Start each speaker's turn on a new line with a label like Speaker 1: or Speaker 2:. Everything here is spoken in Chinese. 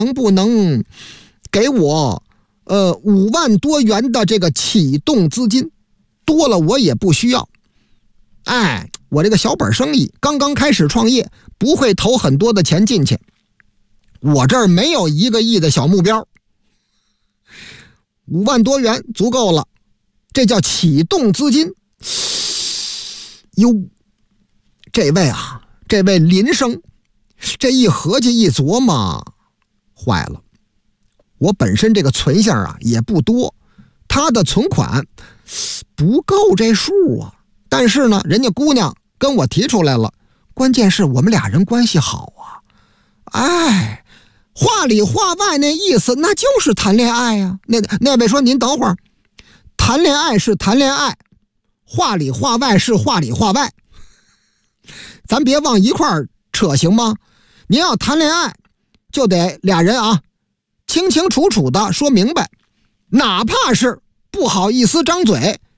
Speaker 1: 能不能给我5万多元的这个启动资金？多了我也不需要。哎，我这个小本生意刚刚开始创业，不会投很多的钱进去。我这儿没有1个亿的小目标，5万多元足够了，这叫启动资金。哟，这位林生，这一合计一琢磨，坏了，我本身这个存项啊也不多，他的存款不够这数啊。但是呢，人家姑娘跟我提出来了，关键是我们俩人关系好啊。哎，话里话外那意思那就是谈恋爱呀。那位说您等会儿，谈恋爱是谈恋爱，话里话外是话里话外，咱别往一块儿扯行吗？您要谈恋爱就得俩人啊清清楚楚的说明白，哪怕是不好意思张嘴，